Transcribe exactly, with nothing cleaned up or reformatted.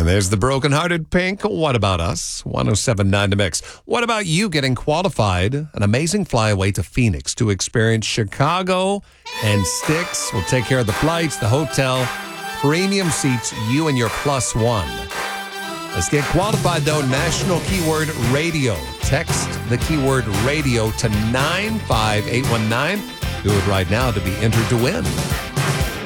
And there's the broken-hearted Pink. What about us? one oh seven point nine The Mix. What about you getting qualified? An amazing flyaway to Phoenix to experience Chicago and Styx. We'll take care of the flights, the hotel, premium seats, you and your plus one. Let's get qualified, though. National keyword radio. Text the keyword radio to nine five eight one nine. Do it right now to be entered to win.